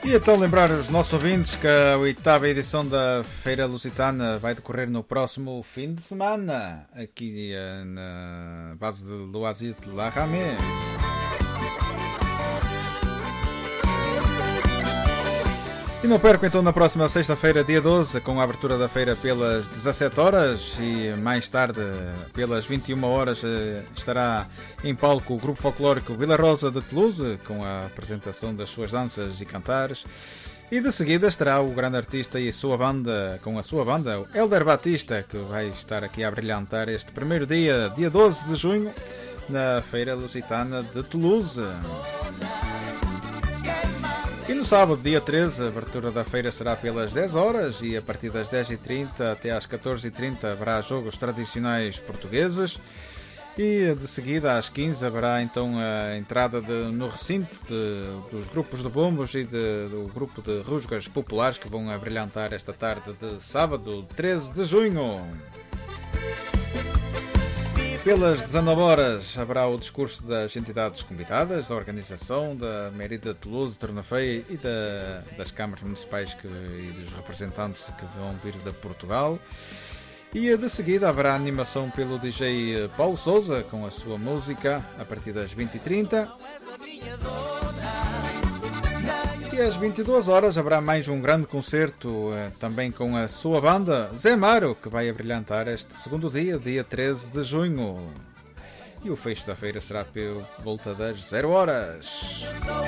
E então lembrar os nossos ouvintes que a 8ª edição da Feira Lusitana vai decorrer no próximo fim de semana, aqui na base de Loisirs de La Ramée. E não perco então na próxima sexta-feira, dia 12, com a abertura da feira pelas 17 horas e mais tarde, pelas 21 horas, estará em palco o grupo folclórico Vila Rosa de Toulouse, com a apresentação das suas danças e cantares. E de seguida estará o grande artista e a sua banda, com a sua banda, o Helder Batista, que vai estar aqui a brilhantar este primeiro dia, dia 12 de junho, na Feira Lusitana de Toulouse. E no sábado, dia 13, a abertura da feira será pelas 10 horas e a partir das 10h30 até às 14h30 haverá jogos tradicionais portugueses e de seguida às 15 haverá então a entrada no recinto dos grupos de bombos e do grupo de rusgas populares que vão abrilhantar esta tarde de sábado, 13 de junho. Pelas 19 horas haverá o discurso das entidades convidadas, da organização, da Mairie de Toulouse, Tornafeia e das câmaras municipais e dos representantes que vão vir de Portugal. E de seguida haverá animação pelo DJ Paulo Sousa com a sua música a partir das 20h30. E às 22 horas haverá mais um grande concerto, também com a sua banda, Zé Maro, que vai abrilhantar este segundo dia, dia 13 de junho. E o fecho da feira será por volta das 0 horas.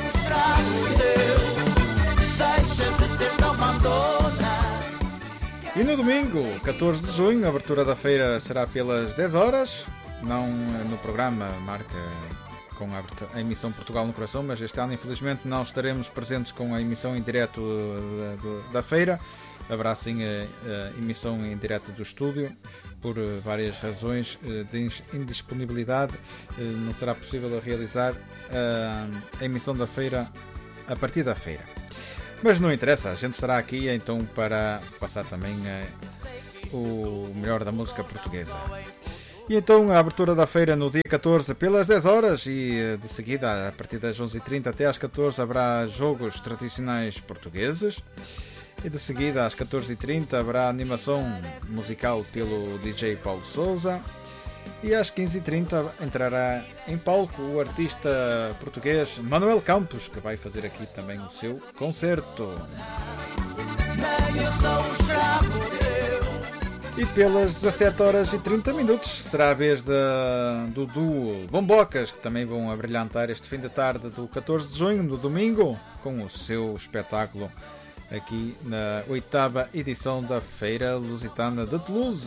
E no domingo, 14 de junho, a abertura da feira será pelas 10 horas, não no programa Marca com a emissão Portugal no Coração, mas este ano infelizmente não estaremos presentes com a emissão em direto da feira. Haverá sim a emissão em direto do estúdio, por várias razões de indisponibilidade. Não será possível realizar a emissão da feira a partir da feira. Mas não interessa, a gente estará aqui então para passar também o melhor da música portuguesa. E então a abertura da feira no dia 14 pelas 10 horas e de seguida a partir das 11h30 até às 14 haverá jogos tradicionais portugueses e de seguida às 14h30 haverá animação musical pelo DJ Paulo Sousa e às 15h30 entrará em palco o artista português Manuel Campos, que vai fazer aqui também o seu concerto. E pelas 17 horas e 30 minutos será a vez do duo Bombocas, que também vão abrilhantar este fim de tarde do 14 de junho, do domingo, com o seu espetáculo aqui na 8ª edição da Feira Lusitana de Toulouse.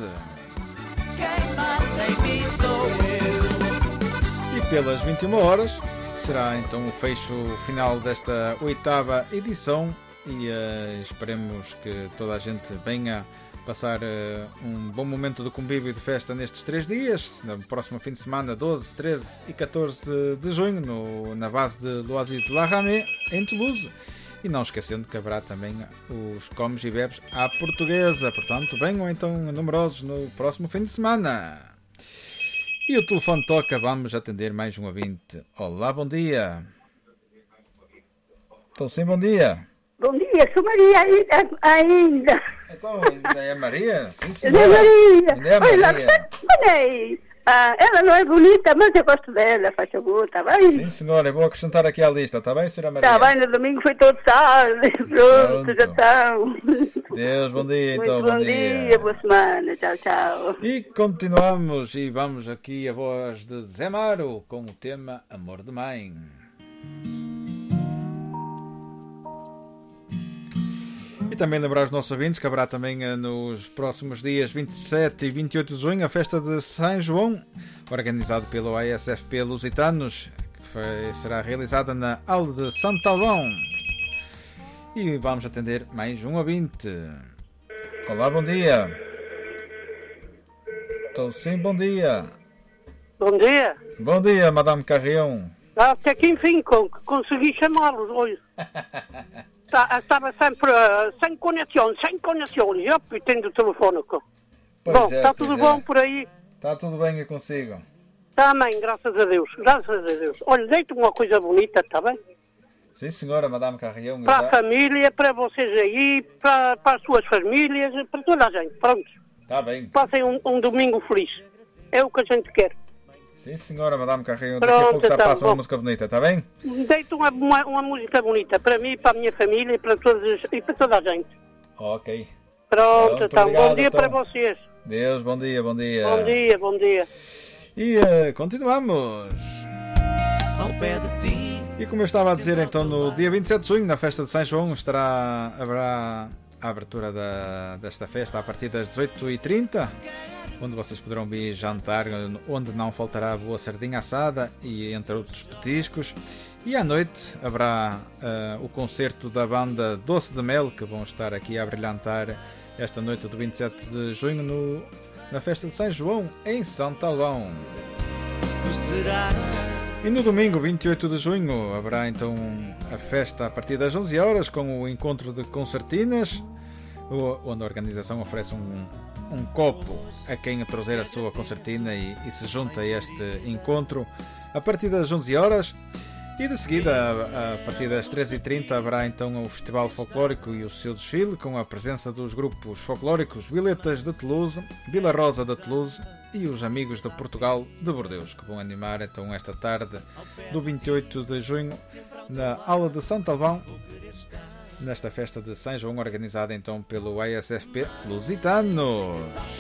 E pelas 21 horas será então o fecho final desta 8ª edição e esperemos que toda a gente venha passar um bom momento de convívio e de festa nestes 3 dias, no próximo fim de semana, 12, 13 e 14 de junho, na base de Loisirs de La Ramée, em Toulouse. E não esquecendo que haverá também os comes e bebes à portuguesa, portanto venham então numerosos no próximo fim de semana. E o telefone toca, vamos atender mais um ouvinte. Olá, bom dia. Estou sim, bom dia. Bom dia, sou Maria ainda. Então, ainda é Maria? Sim, senhora. É Maria. Ainda é Maria. Olha aí. Ela não é bonita, mas eu gosto dela, faz favor, tá bem? Sim, senhora, eu vou acrescentar aqui à lista, tá bem, senhora Maria? Tá bem, no domingo foi todo tarde, pronto, já estão. Deus, bom dia então, muito bom dia, boa semana, tchau, tchau. E continuamos e vamos aqui a voz de Zé Maro com o tema Amor de Mãe. E também lembrar aos nossos ouvintes que haverá também nos próximos dias 27 e 28 de junho a festa de São João, organizado pelo ASFP Lusitanos, que será realizada na Aula de Santalvão. E vamos atender mais um ouvinte. Olá, bom dia. Então, sim, bom dia. Bom dia. Bom dia, Madame Carrião. Até que enfim consegui chamá-los hoje. Estava sempre sem conexão, já tendo o telefone. Bom, está tudo bom por aí? Está tudo bem, eu consigo. Também, graças a Deus. Olha, deita uma coisa bonita, está bem? Sim, senhora, Madame Carrião. Para a família, para vocês aí, para as suas famílias, para toda a gente. Pronto. Está bem. Passem um domingo feliz. É o que a gente quer. Sim, senhora, Madame Carrião. Daqui a pouco já passa uma música bonita, está bem? Deito uma música bonita para mim, para a minha família e para toda a gente. Ok. Pronto, então. Obrigado, Bom dia então. para vocês. Deus, bom dia, bom dia. Bom dia, bom dia. E continuamos. Ao pé de ti. E como eu estava a dizer, então, no dia 27 de junho, na festa de São João, haverá a abertura desta festa a partir das 18h30, onde vocês poderão vir jantar, onde não faltará boa sardinha assada e entre outros petiscos. E à noite haverá o concerto da banda Doce de Mel, que vão estar aqui a brilhantar esta noite do 27 de junho na festa de São João, em Santalbão. E no domingo 28 de junho haverá então a festa a partir das 11 horas com o encontro de concertinas, onde a organização oferece um copo a quem trouxer a sua concertina e se junta a este encontro a partir das 11 horas. E de seguida, a partir das 13h30, haverá então o Festival Folclórico e o seu desfile, com a presença dos grupos folclóricos Violetas de Toulouse, Vila Rosa de Toulouse e os Amigos de Portugal de Bordeus, que vão animar então esta tarde do 28 de junho na Aula de Santalbão, nesta festa de São João organizada então pelo ASFP Lusitanos.